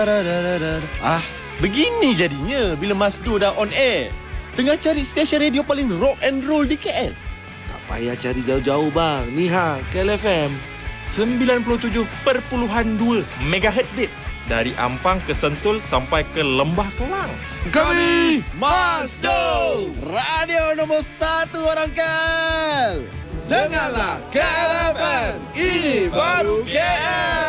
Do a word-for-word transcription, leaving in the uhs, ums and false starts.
Ah, begini jadinya bila Masdo dah on air. Tengah cari stesen radio paling rock and roll di K L. Tak payah cari jauh-jauh bang. Ni ha, K L F M. sembilan puluh tujuh perpuluhan dua megahertz bit. Dari Ampang ke Sentul sampai ke Lembah Kelang. Kami Masdo, radio nombor satu orang K L. Dengarlah K L F M. Ini baru K L.